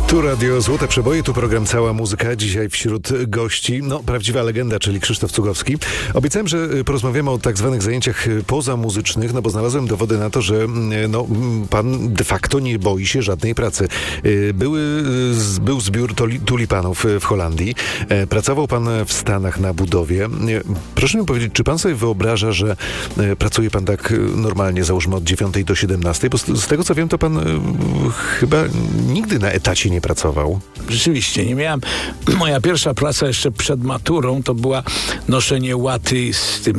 Tu Radio Złote Przeboje, tu program Cała Muzyka. Dzisiaj wśród gości, prawdziwa legenda, czyli Krzysztof Cugowski. Obiecałem, że porozmawiamy o tak zwanych zajęciach pozamuzycznych, bo znalazłem dowody na to, że pan de facto nie boi się żadnej pracy. Był zbiór tulipanów w Holandii. Pracował pan w Stanach na budowie. Proszę mi powiedzieć, czy pan sobie wyobraża, że pracuje pan tak normalnie, załóżmy od 9 do 17? Bo z tego co wiem, to pan chyba nigdy na etacie nie pracował. Rzeczywiście, nie miałem. Moja pierwsza praca jeszcze przed maturą to była noszenie łaty z tym